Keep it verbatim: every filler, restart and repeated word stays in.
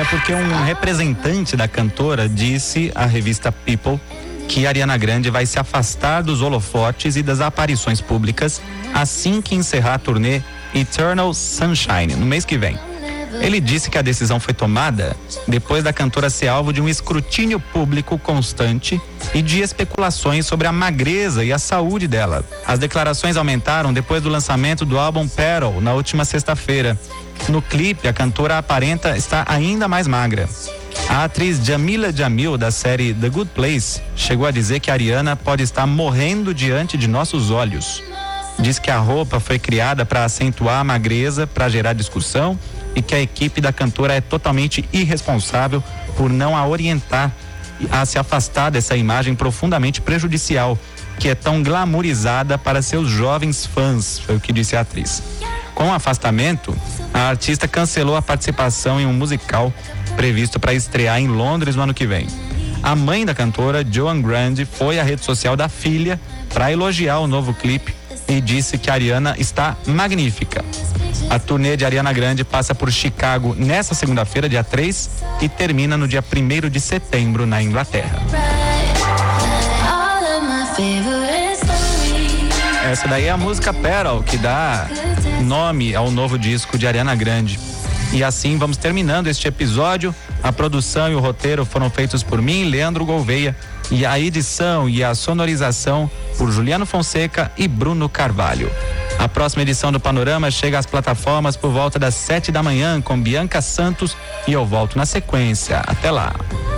É porque um representante da cantora disse à revista People que Ariana Grande vai se afastar dos holofotes e das aparições públicas assim que encerrar a turnê Eternal Sunshine, no mês que vem. Ele disse que a decisão foi tomada depois da cantora ser alvo de um escrutínio público constante e de especulações sobre a magreza e a saúde dela. As declarações aumentaram depois do lançamento do álbum Pearl, na última sexta-feira. No clipe, a cantora aparenta estar ainda mais magra. A atriz Jamila Jamil, da série The Good Place, chegou a dizer que a Ariana pode estar morrendo diante de nossos olhos. Diz que a roupa foi criada para acentuar a magreza, para gerar discussão, e que a equipe da cantora é totalmente irresponsável por não a orientar a se afastar dessa imagem profundamente prejudicial, que é tão glamourizada para seus jovens fãs, foi o que disse a atriz. Com o afastamento, a artista cancelou a participação em um musical previsto para estrear em Londres no ano que vem. A mãe da cantora, Joan Grande, foi à rede social da filha para elogiar o novo clipe e disse que a Ariana está magnífica. A turnê de Ariana Grande passa por Chicago nesta segunda-feira, dia três, e termina no dia primeiro de setembro na Inglaterra. Essa daí é a música Pearl, que dá nome ao novo disco de Ariana Grande. E assim vamos terminando este episódio. A produção e o roteiro foram feitos por mim, Leandro Gouveia, e a edição e a sonorização por Juliano Fonseca e Bruno Carvalho. A próxima edição do Panorama chega às plataformas por volta das sete da manhã com Bianca Santos e eu volto na sequência. Até lá.